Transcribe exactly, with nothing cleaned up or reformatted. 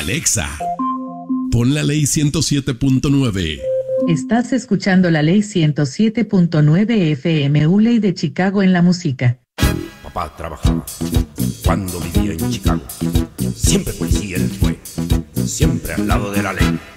Alexa, pon la ley ciento siete punto nueve. Estás escuchando la ley ciento siete punto nueve F M, U Ley de Chicago en la música. Papá trabajaba cuando vivía en Chicago. Siempre policía él fue, siempre al lado de la ley.